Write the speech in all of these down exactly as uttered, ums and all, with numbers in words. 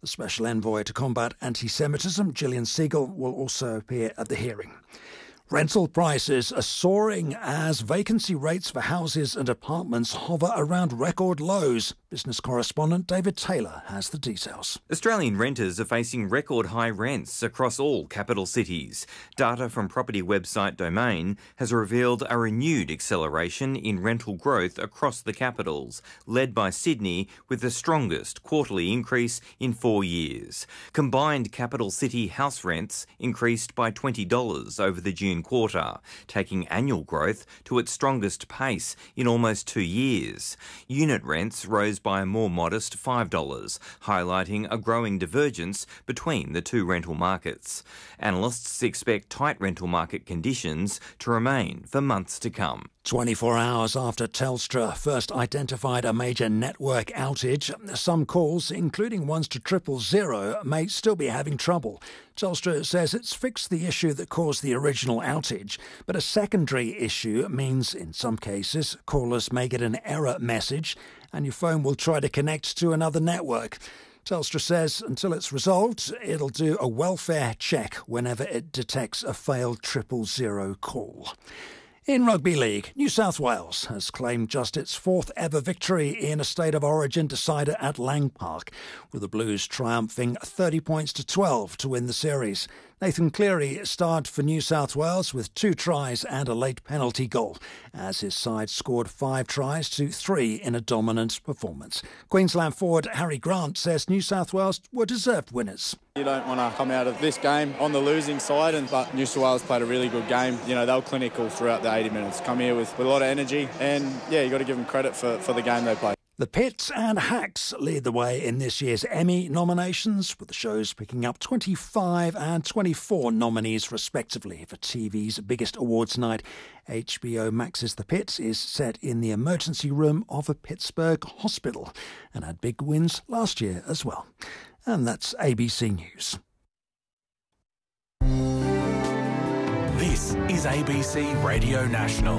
The Special Envoy to Combat Anti-Semitism, Gillian Siegel, will also appear at the hearing. Rental prices are soaring as vacancy rates for houses and apartments hover around record lows. Business correspondent David Taylor has the details. Australian renters are facing record high rents across all capital cities. Data from property website Domain has revealed a renewed acceleration in rental growth across the capitals, led by Sydney with the strongest quarterly increase in four years. Combined capital city house rents increased by twenty dollars over the June quarter, taking annual growth to its strongest pace in almost two years. Unit rents rose by a more modest five dollars, highlighting a growing divergence between the two rental markets. Analysts expect tight rental market conditions to remain for months to come. twenty-four hours after Telstra first identified a major network outage, some calls, including ones to triple zero, may still be having trouble. Telstra says it's fixed the issue that caused the original outage, but a secondary issue means, in some cases, callers may get an error message and your phone will try to connect to another network. Telstra says until it's resolved, it'll do a welfare check whenever it detects a failed triple zero call. In Rugby League, New South Wales has claimed just its fourth ever victory in a State of Origin decider at Lang Park, with the Blues triumphing thirty points to twelve to win the series. Nathan Cleary starred for New South Wales with two tries and a late penalty goal, as his side scored five tries to three in a dominant performance. Queensland forward Harry Grant says New South Wales were deserved winners. You don't want to come out of this game on the losing side, and but New South Wales played a really good game. You know, they were clinical throughout the eighty minutes. Come here with, with a lot of energy, and yeah, you got to give them credit for, for the game they played. The Pits and Hacks lead the way in this year's Emmy nominations, with the shows picking up twenty-five and twenty-four nominees respectively for T V's biggest awards night. H B O Max's The Pits is set in the emergency room of a Pittsburgh hospital and had big wins last year as well. And that's A B C News. This is A B C Radio National.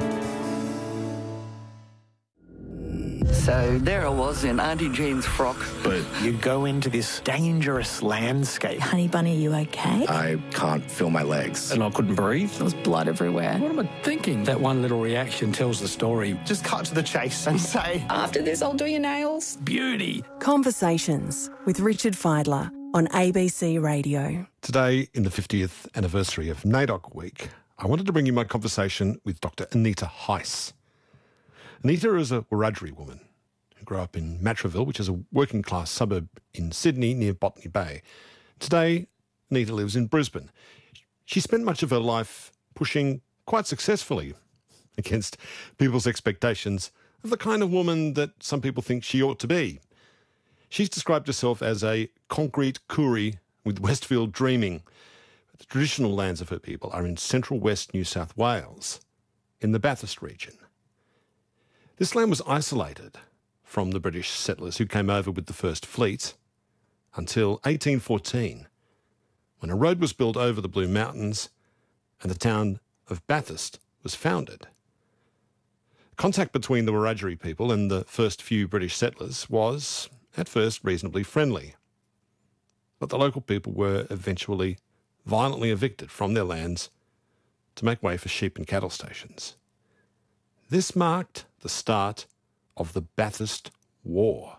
So there I was in Auntie Jean's frock. But you go into this dangerous landscape. Honey Bunny, you okay? I can't feel my legs. And I couldn't breathe. There was blood everywhere. What am I thinking? That one little reaction tells the story. Just cut to the chase and say, After this, I'll do your nails. Beauty. Conversations with Richard Fidler on A B C Radio. Today, in the fiftieth anniversary of NAIDOC Week, I wanted to bring you my conversation with Doctor Anita Heiss. Anita is a Wiradjuri woman who grew up in Matraville, which is a working-class suburb in Sydney near Botany Bay. Today, Anita lives in Brisbane. She spent much of her life pushing quite successfully against people's expectations of the kind of woman that some people think she ought to be. She's described herself as a concrete Koori with Westfield dreaming. But the traditional lands of her people are in central west New South Wales, in the Bathurst region. This land was isolated from the British settlers who came over with the first fleet until eighteen fourteen, when a road was built over the Blue Mountains and the town of Bathurst was founded. Contact between the Wiradjuri people and the first few British settlers was, at first, reasonably friendly. But the local people were eventually violently evicted from their lands to make way for sheep and cattle stations. This marked the start of the Bathurst War,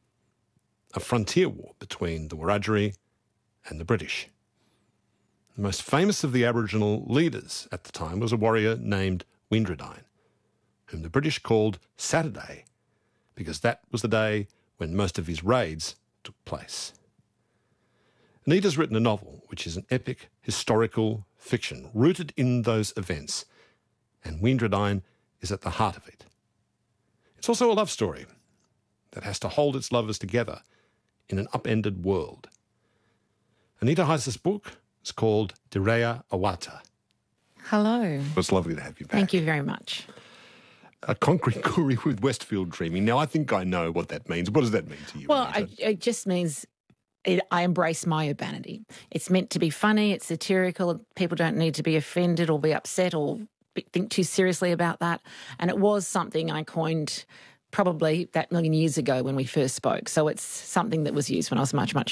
a frontier war between the Wiradjuri and the British. The most famous of the Aboriginal leaders at the time was a warrior named Windradyne, whom the British called Saturday, because that was the day when most of his raids took place. Anita's written a novel which is an epic historical fiction rooted in those events, and Windradyne is at the heart of it. It's also a love story that has to hold its lovers together in an upended world. Anita Heiss's book is called Direya Awata. Hello. It's lovely to have you back. Thank you very much. A concrete Koori with Westfield dreaming. Now, I think I know what that means. What does that mean to you? Well, I, it just means it, I embrace my urbanity. It's meant to be funny, it's satirical. People don't need to be offended or be upset or think too seriously about that. And it was something I coined probably that million years ago when we first spoke. So it's something that was used when I was much, much